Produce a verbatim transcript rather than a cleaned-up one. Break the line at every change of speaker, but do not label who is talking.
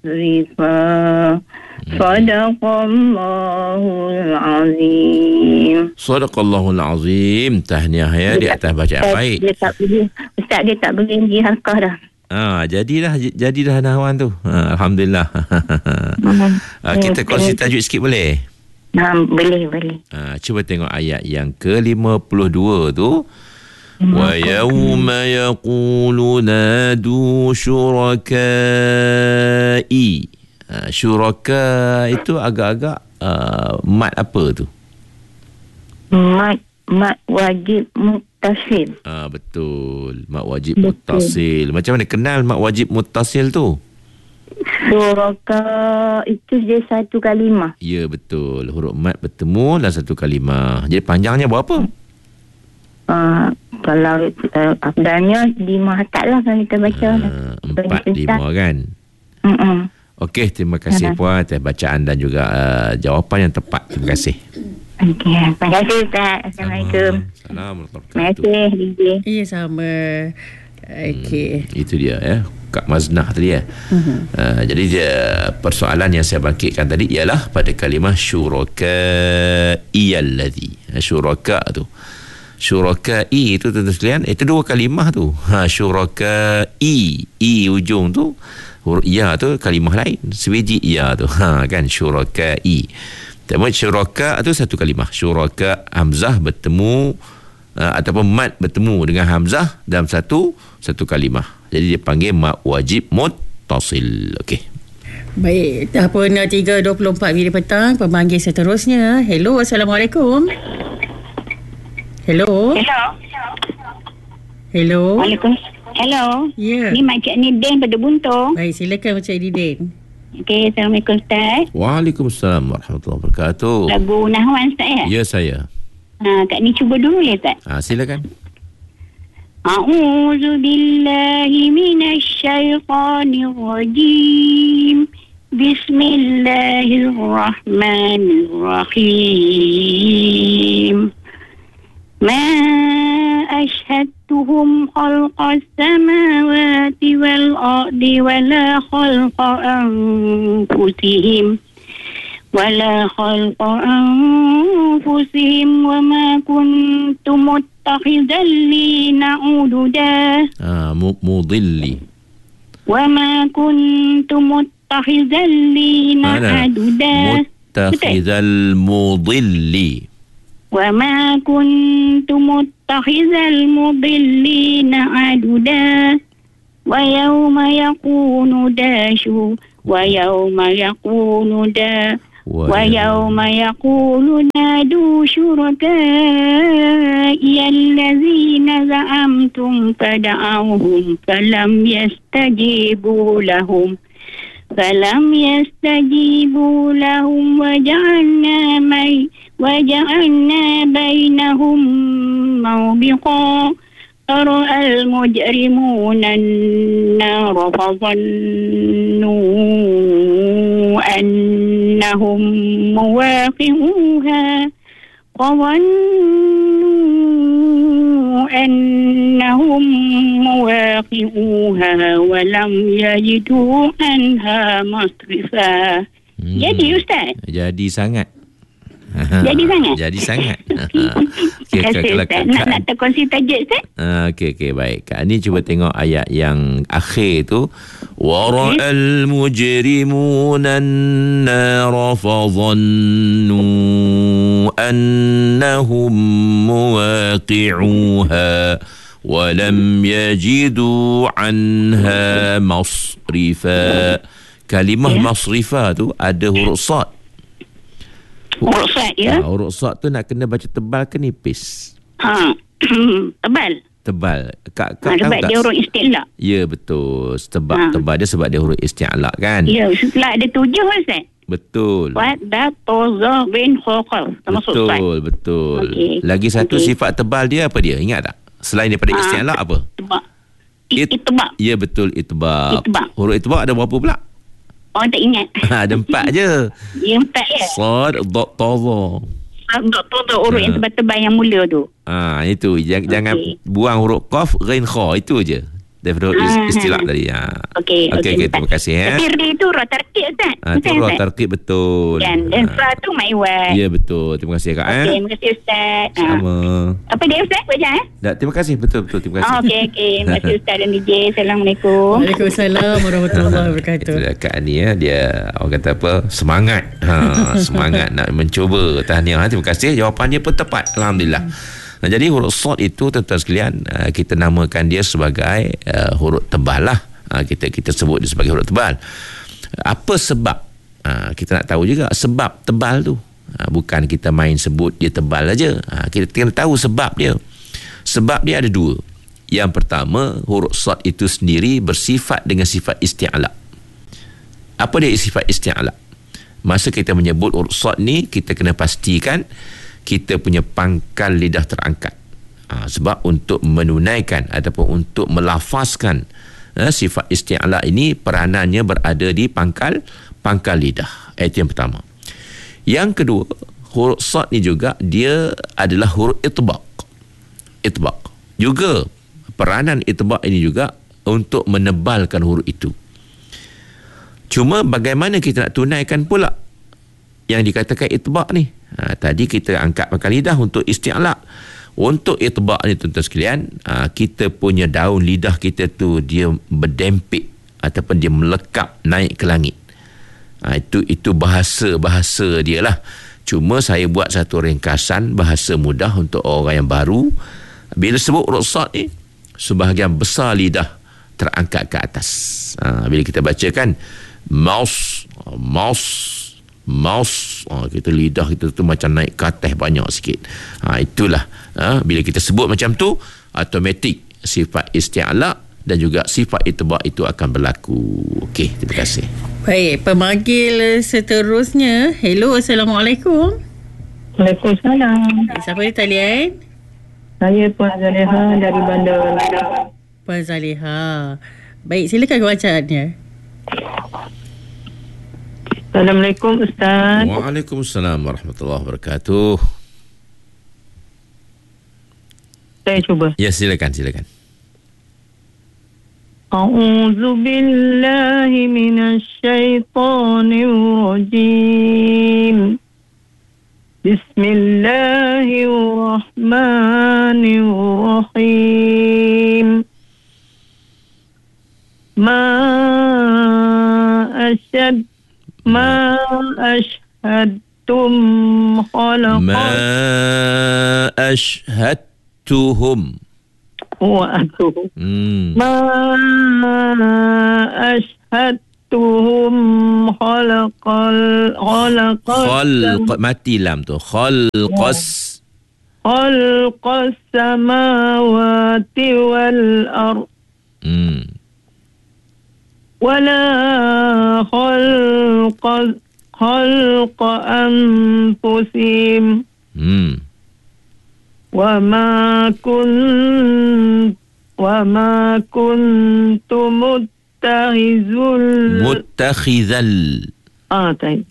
masrifa. Sadaqallahul azim.
Sadaqallahul azim. Tahniah ya di atas bacaan baik.
Dia tak boleh, Ustaz dia tak boleh pergi halqah dah.
Ah, jadilah jadilah nahwan tu. Ah, alhamdulillah. ah, kita kongsi tajuk sikit boleh?
Nah, boleh, boleh.
Ah, cuba tengok ayat yang ke lima puluh dua tu. Wa yawma yaqulu nadu syurakai. Ah, syuraka itu agak-agak uh, mat apa tu?
Mat mat wajib muttasil.
Ah, betul. Mat wajib betul. Muttasil. Macam mana kenal mat wajib muttasil tu?
Syuraka itu dia satu kalimah.
Ya, betul. Huruf mat bertemu dalam satu kalimah. Jadi panjangnya berapa?
Uh, kalau uh, afdalnya lima hatat lah kalau kita baca.
Uh, empat, lima kan?
Mm-mm.
Okey, terima kasih puan atas bacaan dan juga uh, jawapan yang tepat. Terima kasih.
Okey, terima kasih Ustaz. Assalamualaikum.
Assalamualaikum.
Terima kasih D J.
Ya, sama. Okey.
Hmm, itu dia ya. Kak Maznah tadi ya. Uh-huh. Uh, jadi dia, persoalan yang saya bangkitkan tadi ialah pada kalimah syuraka iyalladhi. Syuraka tu. Syuraka i itu tentu sekalian itu dua kalimah tu. Ha, syuraka i i ujung tu huruf ya tu kalimah lain. Sebiji ya tu. Ha kan syuraka i. Tapi syuraka tu satu kalimah. Syuraka hamzah bertemu uh, ataupun mat bertemu dengan hamzah dalam satu satu kalimah. Jadi dia panggil mat wajib muttasil. Okey.
Baik, dah pun tiga dua puluh empat minit petang. Pemanggil seterusnya. Hello, Assalamualaikum. Hello.
Hello.
Hello.
Waalaikumsalam. Hello.
Ya.
Ni Makcik Nidin pada Buntung.
Baik, silakan Macik Didin.
Okey, Assalamualaikum Ustaz.
Waalaikumsalam warahmatullahi wabarakatuh.
Lagu Nahwan Ustaz ya?
Ya, saya.
Ha, Kak ni cuba dulu ya Ustaz.
Ha, silakan.
A'udzu billahi minasy syaithanir rajim. Bismillahirrahmanirrahim. Ma ashhadtuhum khalqas samawati wal ardi wala khalqa anfusihim wala khalqa anfusihim wa ma kuntu muttakhidhal lina ududa
Ah, mudilli.
wa ma kuntu muttakhidhal lina aduda
muttakhidhal mudilli.
وما كنت متخذ المضلين عددا ويوم يكون داشو ويوم يكون دا ويوم يقول نادوا شركائي الذين زعمتم فدعوهم فلم يستجيبوا لهم فلم يستجيبوا لهم وجعلنا مي وجعلنا بينهم موبقا فرأى المجرمون النار فظنوا أنهم مواقعوها فظنوا أنهم مواقعوها ولم يجدوا عنها مصرفا.
Hmm.
Jadi Ustaz?
Jadi sangat.
Jadi sangat?
Jadi sangat.
Okay, kalau Ustaz. Nak, nak terkongsi tajuk Ustaz?
Okey, okey, baik. Kak ni cuba tengok ayat yang akhir tu. Wara'al mujrimuna an-nara fadhannu annahum muwaqi'uha wa lam yajidu anha masrifa. Kalimah yeah. masrifa tu ada huruf sad.
Huruf sad ya?
Ha, huruf sad tu nak kena baca tebal ke nipis?
Ha, tebal.
Tebal. Kak, kak
ha, sebab dia huruf isti'la.
Ya, betul. Tebal, ha. tebal dia sebab dia huruf isti'la kan?
Ya, setelah ada tujuh Ustaz.
Betul.
Wat, da, toza, bin, khokal. Termasuk sad.
Betul, betul.
Okay.
Lagi satu
okay.
sifat tebal dia apa dia? Ingat tak? Selain daripada ha. isti'la apa?
Itbak. It, itbak.
Ya, betul. Itbak.
Itbak.
Huruf itbak ada berapa pula?
Oh, tak ingat.
Ada empat je.
Ya, empat ya.
Sad, dot, toza.
Dot, toza, huruf ha. yang tebal-tebal yang mula tu.
Ah, itu. Jangan, okay. jangan buang huruf qaf, ghain, kha. Itu je. Daripada
Ah.
istilah tadi. Ha.
Okey,
Okey,
okey,
okay, terima kasih ya.
Tapi ri tu roh tarkib Ustaz.
Ha, tu roh tarkib betul.
Dan, dan
Ha.
fra tu mak iwat.
Ya betul. Terima kasih Kak.
Okey,
Eh.
terima kasih Ustaz. Ah.
Sama.
Apa dia Ustaz? Baca eh?
Dah, terima kasih betul betul. Terima kasih.
Oh, okey, okey. Terima kasih Ustaz dan D J. Assalamualaikum.
Waalaikumsalam warahmatullahi wabarakatuh.
Itu Kak ni ya, dia orang kata apa, semangat. Ha, semangat nak mencuba tahniah. Terima kasih, jawapan dia pun tepat. Alhamdulillah. Nah, jadi huruf sod itu tuan-tuan sekalian, uh, kita namakan dia sebagai uh, huruf tebal lah. Uh, kita kita sebut dia sebagai huruf tebal. Apa sebab? Uh, kita nak tahu juga sebab tebal tu. Uh, bukan kita main sebut dia tebal aja. Uh, kita kena tahu sebab dia. Sebab dia ada dua. Yang pertama, huruf sod itu sendiri bersifat dengan sifat isti'ala. Apa dia sifat isti'ala? Masa kita menyebut huruf sod ni, kita kena pastikan kita punya pangkal lidah terangkat. Ha, sebab untuk menunaikan ataupun untuk melafazkan ha, sifat isti'ala ini, peranannya berada di pangkal pangkal lidah. Itu yang pertama. Yang kedua, huruf sod ni juga dia adalah huruf itbaq. Itbaq. Juga peranan itbaq ini juga untuk menebalkan huruf itu. Cuma bagaimana kita nak tunaikan pula yang dikatakan itbaq ni? Ha, tadi kita angkat pangkal lidah untuk isti'la. Untuk itbaq ni tuan-tuan sekalian, ha, kita punya daun lidah kita tu dia berdempik ataupun dia melekap naik ke langit. Ha, itu itu bahasa-bahasa dia lah. Cuma saya buat satu ringkasan bahasa mudah untuk orang yang baru. Bila sebut huruf sod ni, sebahagian besar lidah terangkat ke atas. Ha, bila kita bacakan mouse, mouse, mouse, ha, kita lidah kita tu macam naik ke atas banyak sikit. Ha, itulah ha, bila kita sebut macam tu, automatik sifat isti'ala dan juga sifat itbaq itu akan berlaku. Okey, terima kasih.
Baik, pemanggil seterusnya. Hello, Assalamualaikum.
Waalaikumsalam.
Siapa di talian?
Saya Puan Zaleha dari Bandar.
Puan Zaleha. Baik, silakan kebacaannya.
Assalamualaikum Ustaz.
Waalaikumsalam warahmatullahi wabarakatuh.
Saya cuba.
Ya, silakan, silakan.
A'udzu billahi minasy syaithanir rajim. Bismillahirrahmanirrahim. Ma asyad ma ashhadtum khalaqal
Ma ashhadtuhum.
Waduh.
Hmm.
Ma ashhadtuhum khalaqal khalaqal
Khalq, mati lam tu. Khalqas.
khalqas samawati wal ard
Hmm.
wala khalqa khalqa anfusihim
Hmm.
wa ma kun wa ma kuntum muttahizul
Muttakhidhal.
ah taib